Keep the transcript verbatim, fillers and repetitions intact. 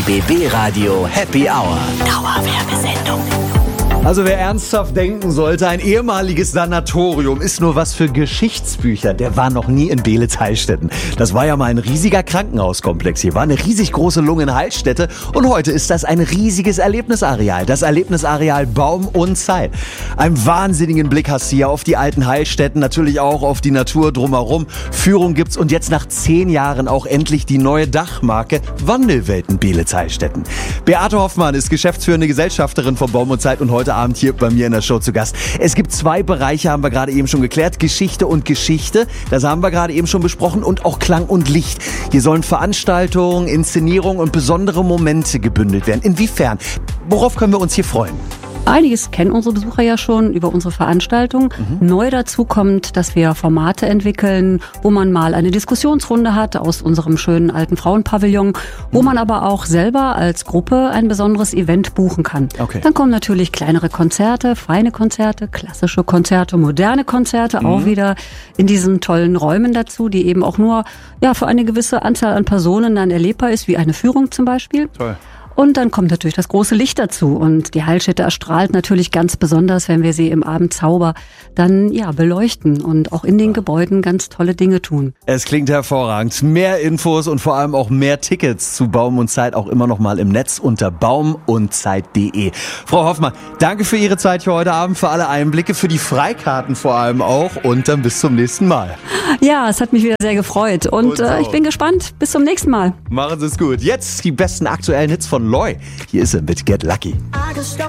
B B Radio Happy Hour. Dauerwerbesendung. Also wer ernsthaft denken sollte, ein ehemaliges Sanatorium ist nur was für Geschichtsbücher. Der war noch nie in Beelitz-Heilstätten. Das war ja mal ein riesiger Krankenhauskomplex. Hier war eine riesig große Lungenheilstätte und heute ist das ein riesiges Erlebnisareal. Das Erlebnisareal Baum und Zeit. Einen wahnsinnigen Blick hast du hier auf die alten Heilstätten, natürlich auch auf die Natur drumherum. Führung gibt's und jetzt nach zehn Jahren auch endlich die neue Dachmarke Wandelwelten Beelitz-Heilstätten. Beate Hoffmann ist geschäftsführende Gesellschafterin von Baum und Zeit und heute Abend hier bei mir in der Show zu Gast. Es gibt zwei Bereiche, haben wir gerade eben schon geklärt. Geschichte und Geschichte, das haben wir gerade eben schon besprochen, und auch Klang und Licht. Hier sollen Veranstaltungen, Inszenierungen und besondere Momente gebündelt werden. Inwiefern? Worauf können wir uns hier freuen? Einiges kennen unsere Besucher ja schon über unsere Veranstaltung. Mhm. Neu dazu kommt, dass wir Formate entwickeln, wo man mal eine Diskussionsrunde hat aus unserem schönen alten Frauenpavillon, wo mhm. man aber auch selber als Gruppe ein besonderes Event buchen kann. Okay. Dann kommen natürlich kleinere Konzerte, feine Konzerte, klassische Konzerte, moderne Konzerte, mhm. auch wieder in diesen tollen Räumen dazu, die eben auch nur ja für eine gewisse Anzahl an Personen dann erlebbar ist, wie eine Führung zum Beispiel. Toll. Und dann kommt natürlich das große Licht dazu und die Heilstätte erstrahlt natürlich ganz besonders, wenn wir sie im Abendzauber dann ja beleuchten und auch in den Gebäuden ganz tolle Dinge tun. Es klingt hervorragend. Mehr Infos und vor allem auch mehr Tickets zu Baum und Zeit auch immer noch mal im Netz unter baum und zeit punkt de. Frau Hoffmann, danke für Ihre Zeit hier heute Abend, für alle Einblicke, für die Freikarten vor allem auch und dann bis zum nächsten Mal. Ja, es hat mich wieder sehr gefreut und, und äh, ich bin gespannt. Bis zum nächsten Mal. Machen Sie es gut. Jetzt die besten aktuellen Hits von Loy. Hier ist er mit Get Lucky.